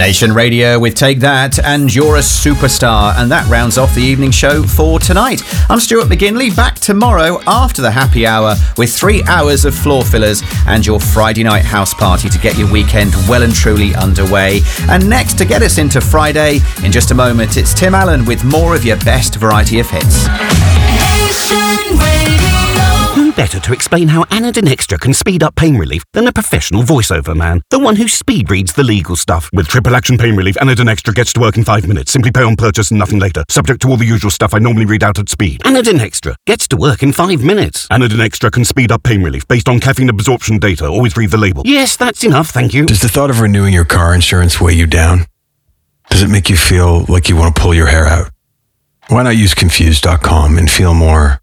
Nation Radio with Take That and You're a Superstar, and that rounds off the evening show for tonight. I'm Stuart McGinley, back tomorrow after the happy hour with 3 hours of floor fillers and your Friday night house party to get your weekend well and truly underway. And next, to get us into Friday, in just a moment, it's Tim Allen with more of your best variety of hits. Who better to explain how Anadin Extra can speed up pain relief than a professional voiceover man? The one who speed reads the legal stuff. With triple action pain relief, Anadin Extra gets to work in 5 minutes. Simply pay on purchase and nothing later. Subject to all the usual stuff I normally read out at speed. Anadin Extra gets to work in 5 minutes. Anadin Extra can speed up pain relief based on caffeine absorption data. Always read the label. Yes, that's enough, thank you. Does the thought of renewing your car insurance weigh you down? Does it make you feel like you want to pull your hair out? Why not use Confused.com and feel more...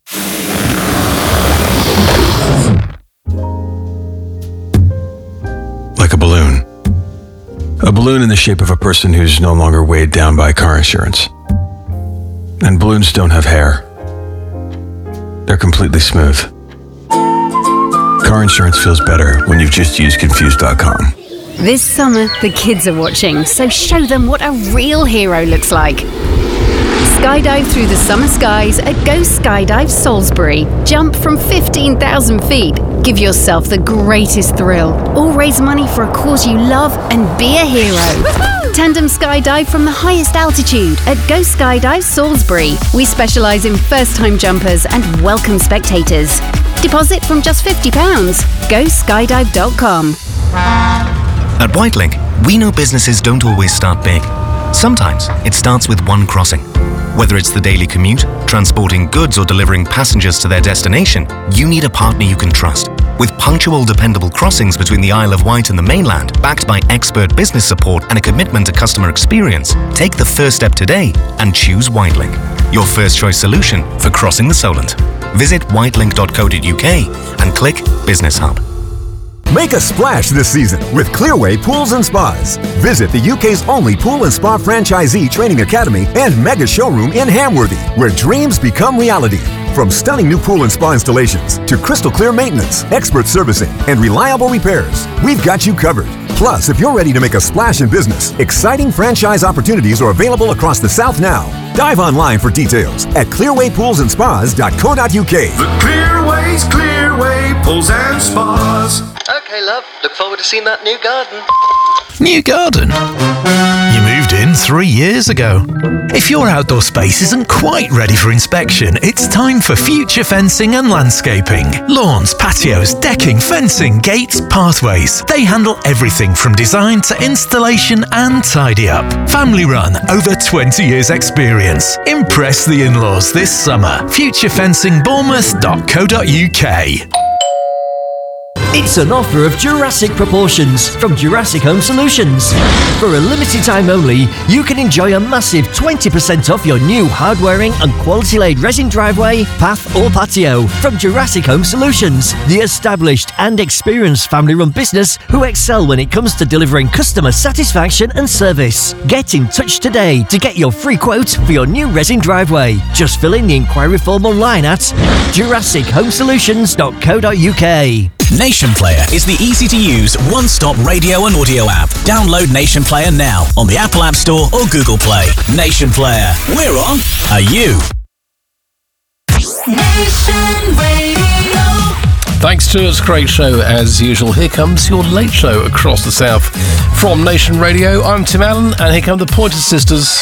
like a balloon. A balloon in the shape of a person who's no longer weighed down by car insurance. And balloons don't have hair. They're completely smooth. Car insurance feels better when you've just used Confused.com. This summer, the kids are watching, so show them what a real hero looks like. Skydive through the summer skies at Go Skydive Salisbury. Jump from 15,000 feet. Give yourself the greatest thrill. Or raise money for a cause you love and be a hero. Woo-hoo! Tandem skydive from the highest altitude at Go Skydive Salisbury. We specialise in first-time jumpers and welcome spectators. Deposit from just £50. GoSkydive.com. At Whitelink, we know businesses don't always start big. Sometimes it starts with one crossing. Whether it's the daily commute, transporting goods or delivering passengers to their destination, you need a partner you can trust. With punctual, dependable crossings between the Isle of Wight and the mainland, backed by expert business support and a commitment to customer experience, take the first step today and choose Whitelink, your first choice solution for crossing the Solent. Visit whitelink.co.uk and click Business Hub. Make a splash this season with Clearway Pools and Spas. Visit the UK's only pool and spa franchisee training academy and mega showroom in Hamworthy, where dreams become reality. From stunning new pool and spa installations to crystal clear maintenance, expert servicing, and reliable repairs, we've got you covered. Plus, if you're ready to make a splash in business, exciting franchise opportunities are available across the South now. Dive online for details at clearwaypoolsandspas.co.uk. The Clearway's Clearway Pools and Spas. Okay, love. Look forward to seeing that new garden. New garden? You moved in 3 years ago. If your outdoor space isn't quite ready for inspection, it's time for Future Fencing and Landscaping. Lawns, patios, decking, fencing, gates, pathways. They handle everything from design to installation and tidy up. Family run, over 20 years experience. Impress the in-laws this summer. futurefencingbournemouth.co.uk. It's an offer of Jurassic proportions from Jurassic Home Solutions. For a limited time only, you can enjoy a massive 20% off your new hard-wearing and quality-laid resin driveway, path or patio from Jurassic Home Solutions, the established and experienced family-run business who excel when it comes to delivering customer satisfaction and service. Get in touch today to get your free quote for your new resin driveway. Just fill in the inquiry form online at jurassichomesolutions.co.uk. Nation Player is the easy-to-use, one-stop radio and audio app. Download Nation Player now on the Apple App Store or Google Play. Nation Player. We're on. Are you? Nation Radio. Thanks to us, Craig Show. As usual, here comes your late show across the South. From Nation Radio, I'm Tim Allen, and here come the Pointer Sisters.